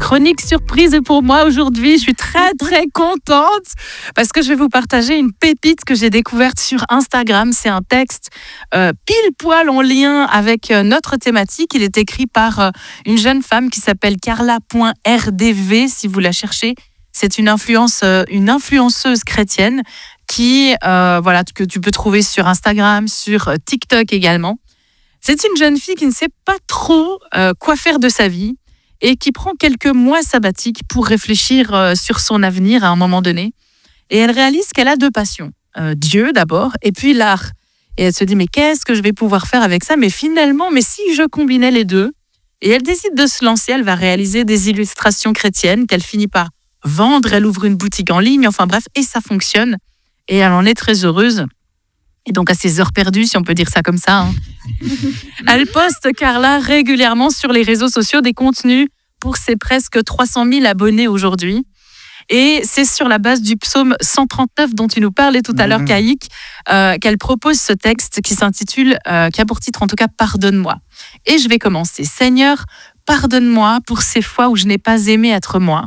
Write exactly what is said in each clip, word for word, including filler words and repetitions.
chronique surprise pour moi aujourd'hui. Je suis très très contente parce que je vais vous partager une pépite que j'ai découverte sur Instagram. C'est un texte euh, pile poil en lien avec euh, notre thématique. Il est écrit par euh, une jeune femme qui s'appelle carla point r d v si vous la cherchez. C'est une, influence, euh, une influenceuse chrétienne qui, euh, voilà, que tu peux trouver sur Instagram, sur euh, TikTok également. C'est une jeune fille qui ne sait pas trop euh, quoi faire de sa vie et qui prend quelques mois sabbatiques pour réfléchir euh, sur son avenir à un moment donné. Et elle réalise qu'elle a deux passions. Euh, Dieu d'abord et puis l'art. Et elle se dit, mais qu'est-ce que je vais pouvoir faire avec ça ? Mais finalement, mais si je combinais les deux ? Et elle décide de se lancer. Elle va réaliser des illustrations chrétiennes qu'elle finit par vendre. Elle ouvre une boutique en ligne. Enfin bref, et ça fonctionne. Et elle en est très heureuse. Et donc à ses heures perdues, si on peut dire ça comme ça. Hein. Elle poste, Carla, régulièrement sur les réseaux sociaux des contenus pour ses presque trois cent mille abonnés aujourd'hui. Et c'est sur la base du psaume cent trente-neuf dont tu nous parlais tout à l'heure, Caïk, euh, qu'elle propose ce texte qui s'intitule, euh, qui a pour titre en tout cas « Pardonne-moi ». Et je vais commencer. « Seigneur, pardonne-moi pour ces fois où je n'ai pas aimé être moi.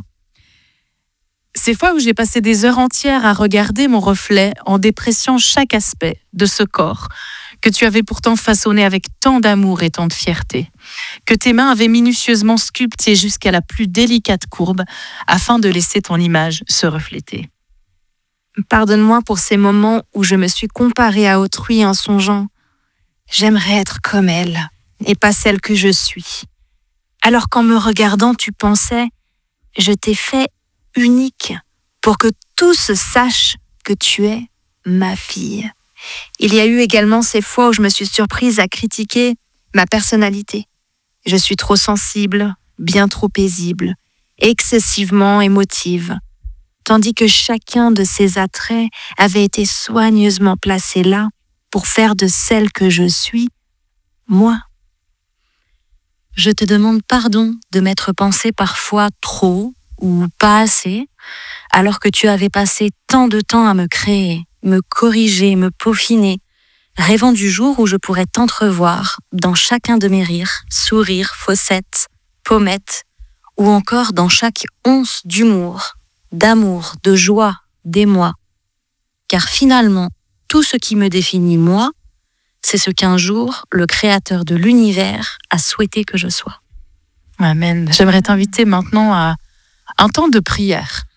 Ces fois où j'ai passé des heures entières à regarder mon reflet en dépréciant chaque aspect de ce corps que tu avais pourtant façonné avec tant d'amour et tant de fierté, que tes mains avaient minutieusement sculpté jusqu'à la plus délicate courbe afin de laisser ton image se refléter. Pardonne-moi pour ces moments où je me suis comparée à autrui en songeant « J'aimerais être comme elle et pas celle que je suis ». Alors qu'en me regardant, tu pensais « Je t'ai fait unique pour que tous sachent que tu es ma fille ». Il y a eu également ces fois où je me suis surprise à critiquer ma personnalité. Je suis trop sensible, bien trop paisible, excessivement émotive, tandis que chacun de ces attraits avait été soigneusement placé là pour faire de celle que je suis, moi. Je te demande pardon de m'être pensé parfois trop ou pas assez, alors que tu avais passé tant de temps à me créer, me corriger, me peaufiner, rêvant du jour où je pourrais t'entrevoir dans chacun de mes rires, sourires, fossettes, pommettes, ou encore dans chaque once d'humour, d'amour, de joie, d'émoi. Car finalement, tout ce qui me définit moi, c'est ce qu'un jour, le Créateur de l'univers a souhaité que je sois. Amen. J'aimerais t'inviter maintenant à un temps de prière.